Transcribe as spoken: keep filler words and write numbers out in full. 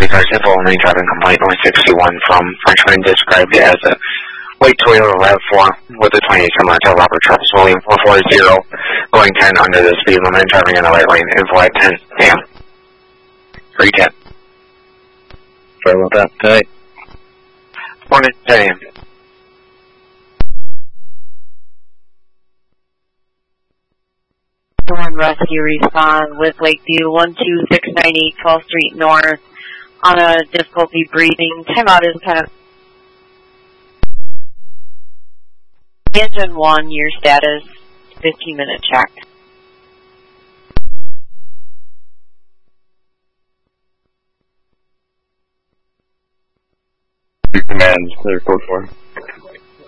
car simple, only driving complaint, only sixty-one from Frenchman, described as a white Toyota RAV four with a twenty-eight semi to Robert Charles William four four zero, going ten under the speed limit, driving in the right lane, info at ten a m three ten. Sorry about that. Good night. Morning, ten a m Storm Rescue respond with Lakeview one two six nine eight twelfth Street North on a difficulty breathing. Timeout is kind of engine one, your status, fifteen minute check. Command, clear code four.